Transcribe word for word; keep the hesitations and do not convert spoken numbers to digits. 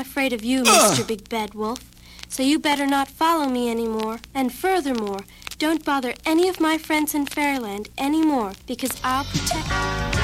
afraid of you, Mister Big Bad Wolf. So you better not follow me anymore. And furthermore, don't bother any of my friends in Fairyland anymore, because I'll protect you.